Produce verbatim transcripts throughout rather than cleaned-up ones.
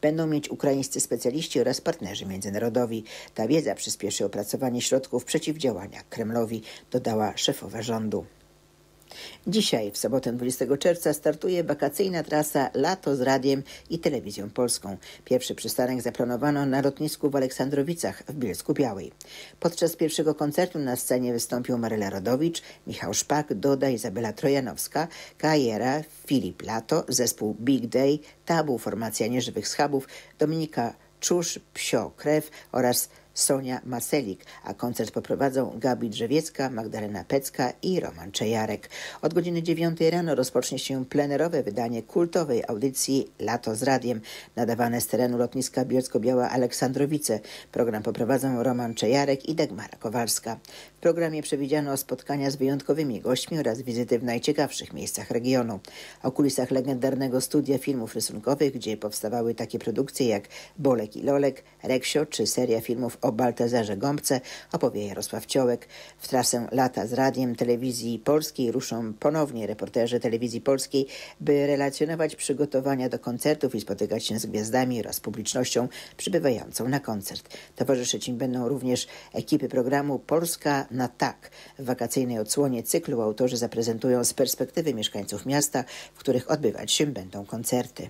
będą mieć ukraińscy specjaliści oraz partnerzy międzynarodowi. Ta wiedza przyspieszy opracowanie środków przeciwdziałania Kremlowi, dodała szefowa rządu. Dzisiaj, w sobotę dwudziestego czerwca, startuje wakacyjna trasa Lato z Radiem i Telewizją Polską. Pierwszy przystanek zaplanowano na lotnisku w Aleksandrowicach w Bielsku-Białej. Podczas pierwszego koncertu na scenie wystąpią Maryla Rodowicz, Michał Szpak, Doda, Izabela Trojanowska, Kajera, Filip Lato, zespół Big Day, Tabu, formacja Nieżywych Schabów, Dominika Czusz, Psio Krew oraz Sonia Maselik, a koncert poprowadzą Gabi Drzewiecka, Magdalena Pecka i Roman Czejarek. Od godziny dziewiątej rano rozpocznie się plenerowe wydanie kultowej audycji Lato z Radiem, nadawane z terenu lotniska Bielsko-Biała Aleksandrowice. Program poprowadzą Roman Czejarek i Dagmara Kowalska. W programie przewidziano spotkania z wyjątkowymi gośćmi oraz wizyty w najciekawszych miejscach regionu. O kulisach legendarnego studia filmów rysunkowych, gdzie powstawały takie produkcje jak Bolek i Lolek, Reksio czy seria filmów o Baltazarze Gąbce, opowie Jarosław Ciołek. W trasę Lata z Radiem Telewizji Polskiej ruszą ponownie reporterzy Telewizji Polskiej, by relacjonować przygotowania do koncertów i spotykać się z gwiazdami oraz publicznością przybywającą na koncert. Towarzyszyć im będą również ekipy programu Polska na tak. W wakacyjnej odsłonie cyklu autorzy zaprezentują z perspektywy mieszkańców miasta, w których odbywać się będą koncerty.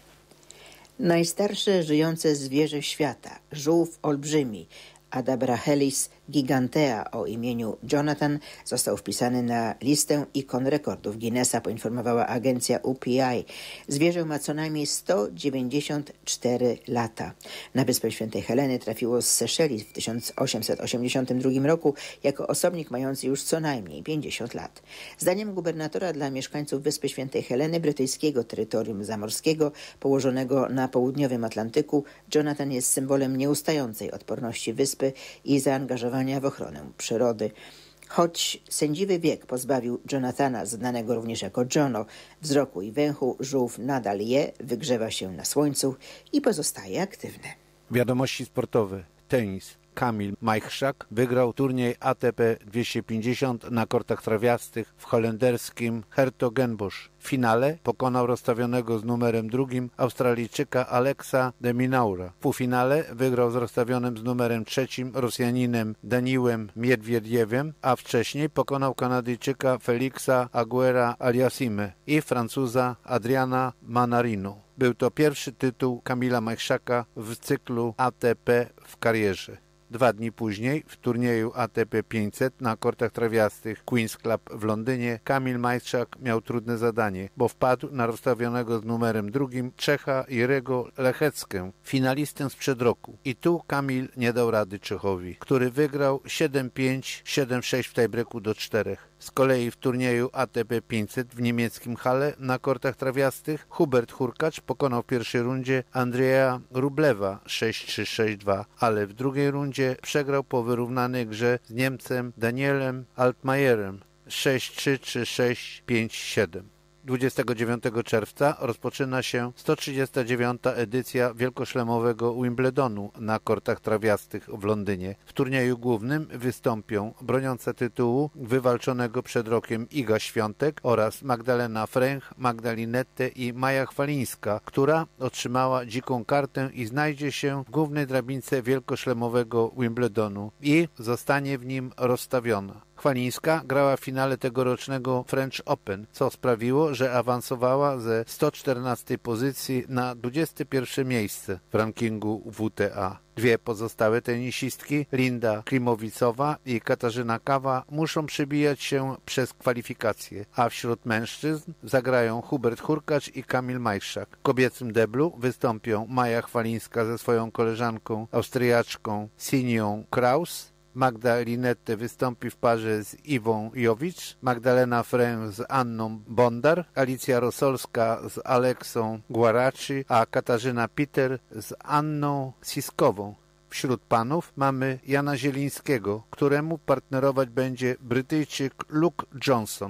Najstarsze żyjące zwierzę świata, żółw olbrzymi, Adabrachelis gigantea o imieniu Jonathan, został wpisany na listę ikon rekordów Guinnessa, poinformowała agencja U P I. Zwierzę ma co najmniej sto dziewięćdziesiąt cztery lata. Na Wyspę Świętej Heleny trafiło z Seszeli w tysiąc osiemset osiemdziesiątym drugim roku jako osobnik mający już co najmniej pięćdziesiąt lat. Zdaniem gubernatora dla mieszkańców Wyspy Świętej Heleny, brytyjskiego terytorium zamorskiego położonego na południowym Atlantyku, Jonathan jest symbolem nieustającej odporności wyspy i zaangażowania w ochronę przyrody. Choć sędziwy wiek pozbawił Jonathana, znanego również jako Jono, wzroku i węchu, żółw nadal je, wygrzewa się na słońcu i pozostaje aktywny. Wiadomości sportowe. Tenis. Kamil Majchrzak wygrał turniej A T P dwieście pięćdziesiąt na kortach trawiastych w holenderskim Hertogenbosch. W finale pokonał rozstawionego z numerem drugim Australijczyka Alexa de Minaura. W półfinale wygrał z rozstawionym z numerem trzecim Rosjaninem Daniłem Miedwiediewem, a wcześniej pokonał Kanadyjczyka Felixa Aguera Aliassime i Francuza Adriana Manarino. Był to pierwszy tytuł Kamila Majchrzaka w cyklu A T P w karierze. Dwa dni później w turnieju A T P pięćset na kortach trawiastych Queen's Club w Londynie Kamil Majchrzak miał trudne zadanie, bo wpadł na rozstawionego z numerem drugim Czecha Jirego Lecheckę, finalistę sprzed roku. I tu Kamil nie dał rady Czechowi, który wygrał siedem pięć, siedem sześć w tiebreaku do czterech. Z kolei w turnieju A T P pięćset w niemieckim Halle na kortach trawiastych Hubert Hurkacz pokonał w pierwszej rundzie Andrzeja Rublewa sześć trzy sześć dwa, ale w drugiej rundzie przegrał po wyrównanej grze z Niemcem Danielem Altmayerem sześć trzy trzy sześć pięć siedem. dwudziestego dziewiątego czerwca rozpoczyna się sto trzydziesta dziewiąta edycja wielkoszlemowego Wimbledonu na kortach trawiastych w Londynie. W turnieju głównym wystąpią broniąca tytułu wywalczonego przed rokiem Iga Świątek oraz Magdalena Fręch, Magdalinette i Maja Chwalińska, która otrzymała dziką kartę i znajdzie się w głównej drabince wielkoszlemowego Wimbledonu i zostanie w nim rozstawiona. Chwalińska grała w finale tegorocznego French Open, co sprawiło, że awansowała ze sto czternastej pozycji na dwudzieste pierwsze miejsce w rankingu W T A. Dwie pozostałe tenisistki, Linda Klimowicowa i Katarzyna Kawa, muszą przebijać się przez kwalifikacje, a wśród mężczyzn zagrają Hubert Hurkacz i Kamil Majchrzak. W kobiecym deblu wystąpią Maja Chwalińska ze swoją koleżanką Austriaczką Sinią Kraus, Magda Linette wystąpi w parze z Iwą Jowicz, Magdalena Fręch z Anną Bondar, Alicja Rosolska z Aleksą Guaraci, a Katarzyna Peter z Anną Siskową. Wśród panów mamy Jana Zielińskiego, któremu partnerować będzie Brytyjczyk Luke Johnson.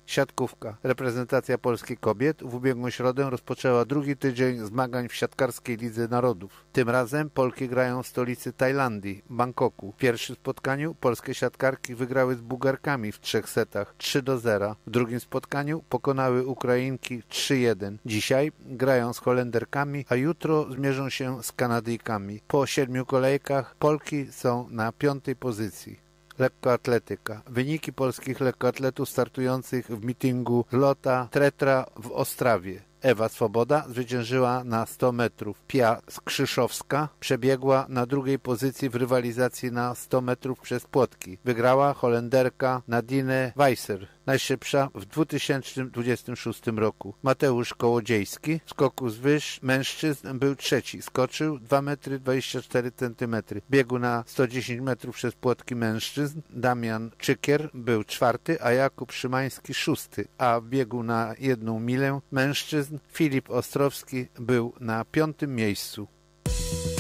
Siatkówka. Reprezentacja Polski kobiet w ubiegłą środę rozpoczęła drugi tydzień zmagań w siatkarskiej Lidze Narodów. Tym razem Polki grają w stolicy Tajlandii, Bangkoku. W pierwszym spotkaniu polskie siatkarki wygrały z Bułgarkami w trzech setach trzy do zera. W drugim spotkaniu pokonały Ukrainki trzy jeden. Dzisiaj grają z Holenderkami, a jutro zmierzą się z Kanadyjkami. Po siedmiu kolejkach Polki są na piątej pozycji. Lekkoatletyka. Wyniki polskich lekkoatletów startujących w mitingu Lota Tretra w Ostrawie. Ewa Swoboda zwyciężyła na sto metrów. Pia Skrzyszowska przebiegła na drugiej pozycji w rywalizacji na sto metrów przez płotki. Wygrała Holenderka Nadine Weisser, najszybsza w dwa tysiące dwudziestym szóstym roku. Mateusz Kołodziejski w skoku z wyż mężczyzn był trzeci. Skoczył dwa metry dwadzieścia cztery centymetry. Biegł na sto dziesięć metrów przez płotki mężczyzn. Damian Czykier był czwarty, a Jakub Szymański szósty. A w biegu na jedną milę mężczyzn Filip Ostrowski był na piątym miejscu.